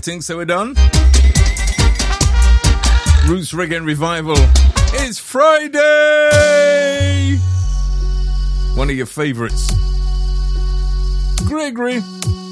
think so. We're done. Roots Reggae and Revival. It's Friday. One of your favourites. Gregory.